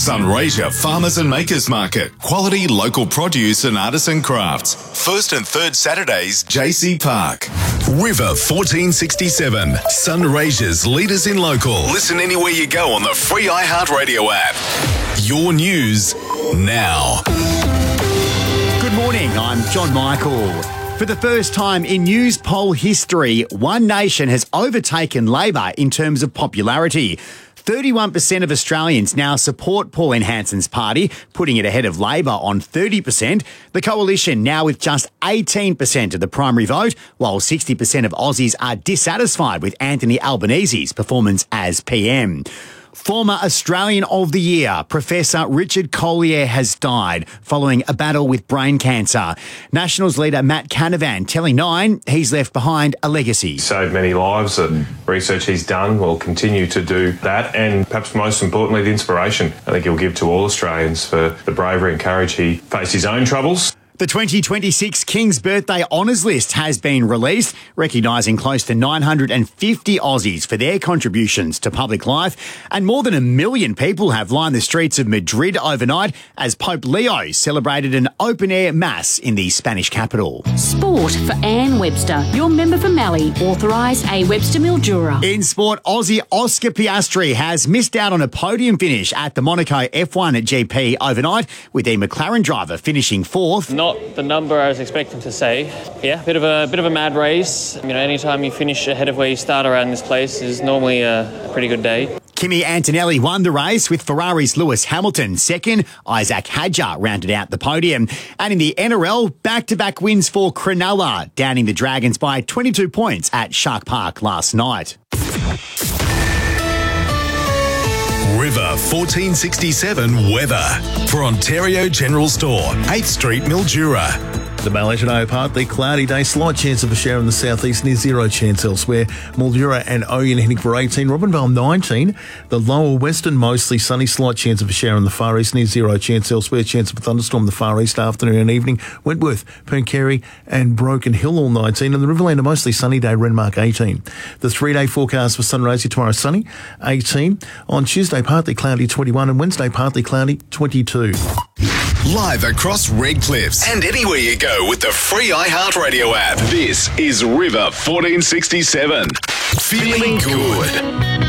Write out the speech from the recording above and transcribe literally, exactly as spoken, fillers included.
Sunraysia Farmers and Makers Market. Quality local produce and artisan crafts. First and third Saturdays, J C Park. River fourteen sixty-seven. Sunraysia's leaders in local. Listen anywhere you go on the free iHeartRadio app. Your news now. Good morning, I'm John Michael. For the first time in news poll history, One Nation has overtaken Labor in terms of popularity. thirty-one percent of Australians now support Pauline Hanson's party, putting it ahead of Labor on thirty percent. The coalition now with just eighteen percent of the primary vote, while sixty percent of Aussies are dissatisfied with Anthony Albanese's performance as P M. Former Australian of the Year, Professor Richard Collier, has died following a battle with brain cancer. Nationals leader Matt Canavan telling Nine he's left behind a legacy. Saved many lives. The research he's done will continue to do that, and perhaps most importantly, the inspiration I think he'll give to all Australians for the bravery and courage he faced his own troubles. The twenty twenty-six King's Birthday Honours List has been released, recognising close to nine hundred fifty Aussies for their contributions to public life, and more than a million people have lined the streets of Madrid overnight as Pope Leo celebrated an open-air mass in the Spanish capital. Sport for Anne Webster, your member for Mallee, authorised A Webster Mildura. In sport, Aussie Oscar Piastri has missed out on a podium finish at the Monaco F one G P overnight, with the McLaren driver finishing fourth. Not the number I was expecting to say. Yeah, bit of a bit of a mad race. You know, anytime you finish ahead of where you start around this place is normally a, a pretty good day. Kimi Antonelli won the race with Ferrari's Lewis Hamilton second. Isaac Hadjar rounded out the podium. And in the N R L, back-to-back wins for Cronulla, downing the Dragons by twenty-two points at Shark Park last night. River fourteen sixty-seven weather for Ontario General Store, eighth Street, Mildura. The Mallee today, partly cloudy day, slight chance of a shower in the southeast, near zero chance elsewhere. Mildura and Oyen heading for eighteen, Robinvale nineteen. The lower western mostly sunny, slight chance of a shower in the far east, near zero chance elsewhere. Chance of a thunderstorm in the far east afternoon and evening. Wentworth, Pooncarie and Broken Hill all nineteen, and the Riverland a mostly sunny day, Renmark eighteen. The three-day forecast for Sunraysia tomorrow sunny, eighteen. On Tuesday partly cloudy, twenty-one, and Wednesday partly cloudy, twenty-two. Live across Red Cliffs and anywhere you go with the free iHeartRadio app. This is River fourteen sixty-seven. Feeling good.